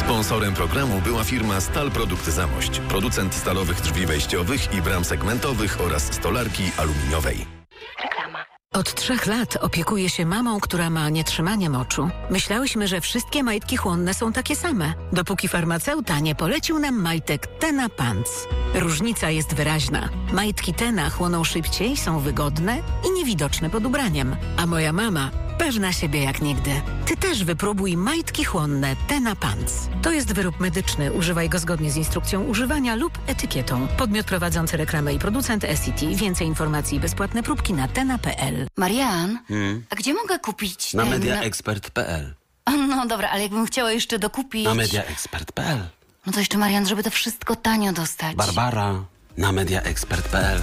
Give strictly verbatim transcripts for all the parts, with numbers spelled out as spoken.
Sponsorem programu była firma Stal Produkt Zamość, producent stalowych drzwi wejściowych i bram segmentowych oraz stolarki aluminiowej. Reklama. Od trzech lat opiekuję się mamą, która ma nietrzymanie moczu. Myślałyśmy, że wszystkie majtki chłonne są takie same, dopóki farmaceuta nie polecił nam majtek Tena Pants. Różnica jest wyraźna. Majtki Tena chłoną szybciej, są wygodne i niewidoczne pod ubraniem. A moja mama pewna siebie jak nigdy. Ty też wypróbuj majtki chłonne Tena Pants. To jest wyrób medyczny. Używaj go zgodnie z instrukcją używania lub etykietą. Podmiot prowadzący reklamę i producent S E T. Więcej informacji i bezpłatne próbki na tena kropka p l. Marian, Hmm? a gdzie mogę kupić Na ten... mediaexpert kropka p l. No dobra, ale jakbym chciała jeszcze dokupić... Na mediaexpert kropka p l. No to jeszcze, Marian, żeby to wszystko tanio dostać. Barbara, na mediaexpert kropka p l.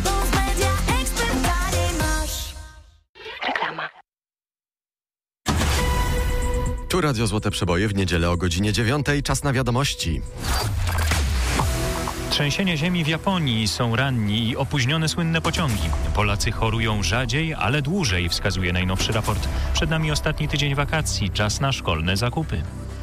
Reklama. Tu Radio Złote Przeboje w niedzielę o godzinie dziewiątej. Czas na wiadomości. Trzęsienie ziemi w Japonii, są ranni i opóźnione słynne pociągi. Polacy chorują rzadziej, ale dłużej, wskazuje najnowszy raport. Przed nami ostatni tydzień wakacji, czas na szkolne zakupy.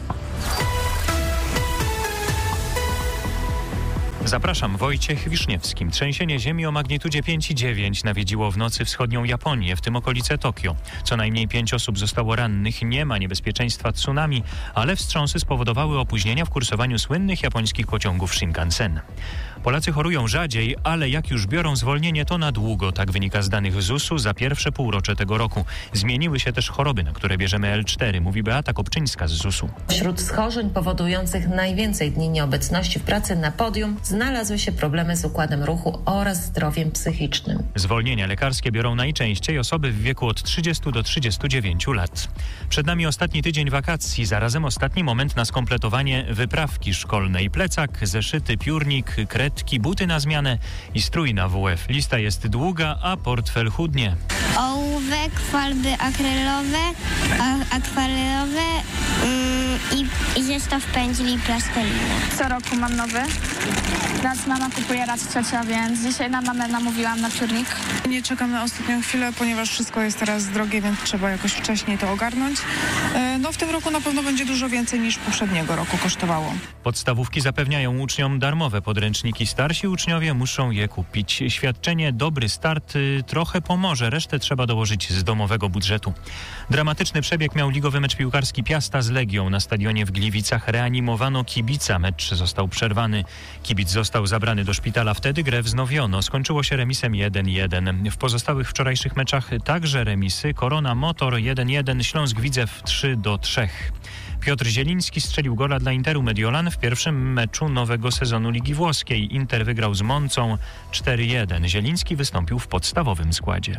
Zapraszam, Wojciech Wiszniewski. Trzęsienie ziemi o magnitudzie pięć i dziewięć nawiedziło w nocy wschodnią Japonię, w tym okolice Tokio. Co najmniej pięć osób zostało rannych, nie ma niebezpieczeństwa tsunami, ale wstrząsy spowodowały opóźnienia w kursowaniu słynnych japońskich pociągów Shinkansen. Polacy chorują rzadziej, ale jak już biorą zwolnienie, to na długo, tak wynika z danych Z U S u za pierwsze półrocze tego roku. Zmieniły się też choroby, na które bierzemy L cztery, mówi Beata Kopczyńska z Z U S u. Wśród schorzeń powodujących najwięcej dni nieobecności w pracy na podium znalazły się problemy z układem ruchu oraz zdrowiem psychicznym. Zwolnienia lekarskie biorą najczęściej osoby w wieku od trzydziestu do trzydziestu dziewięciu lat. Przed nami ostatni tydzień wakacji, zarazem ostatni moment na skompletowanie wyprawki szkolnej. Plecak, zeszyty, piórnik, kredki, buty na zmianę i strój na W F. Lista jest długa, a portfel chudnie. Ołówek, farby akrylowe, a, akwarelowe mm, i, i zestaw pędzli i plasteliny. Co roku mam nowy. Raz mama kupuje, raz ciocia, więc dzisiaj na mamę namówiłam na piórnik. Nie czekam na ostatnią chwilę, ponieważ wszystko jest teraz drogie, więc trzeba jakoś wcześniej to ogarnąć. No w tym roku na pewno będzie dużo więcej niż poprzedniego roku kosztowało. Podstawówki zapewniają uczniom darmowe podręczniki. Starsi uczniowie muszą je kupić. Świadczenie Dobry Start y, trochę pomoże, resztę trzeba dołożyć z domowego budżetu. Dramatyczny przebieg miał ligowy mecz piłkarski Piasta z Legią. Na stadionie w Gliwicach reanimowano kibica. Mecz został przerwany. Kibic został zabrany do szpitala. Wtedy grę wznowiono. Skończyło się remisem jeden jeden. W pozostałych wczorajszych meczach także remisy. Korona Motor jeden jeden, Śląsk Widzew trzy do trzech. Piotr Zieliński strzelił gola dla Interu Mediolan w pierwszym meczu nowego sezonu Ligi Włoskiej. Inter wygrał z Moncą cztery jeden. Zieliński wystąpił w podstawowym składzie.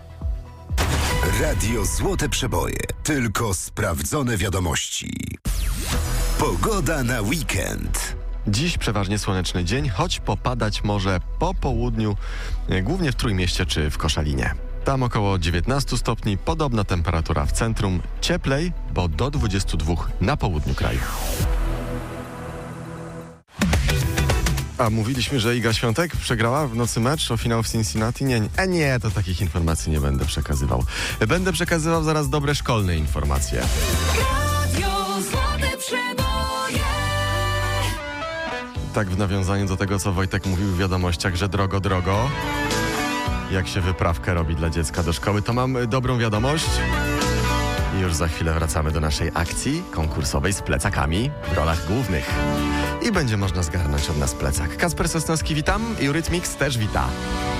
Radio Złote Przeboje. Tylko sprawdzone wiadomości. Pogoda na weekend. Dziś przeważnie słoneczny dzień, choć popadać może po południu, głównie w Trójmieście czy w Koszalinie. Tam około dziewiętnaście stopni, podobna temperatura w centrum, cieplej, bo do dwudziestu dwóch na południu kraju. A mówiliśmy, że Iga Świątek przegrała w nocy mecz o finał w Cincinnati? Nie, nie, e nie, to takich informacji nie będę przekazywał. Będę przekazywał zaraz dobre szkolne informacje. Radio Złote Przeboje. Tak w nawiązaniu do tego, co Wojtek mówił w wiadomościach, że drogo, drogo. Jak się wyprawkę robi dla dziecka do szkoły, to mam dobrą wiadomość. I już za chwilę wracamy do naszej akcji konkursowej z plecakami w rolach głównych. I będzie można zgarnąć od nas plecak. Kacper Sosnowski, witam. Eurythmics też wita.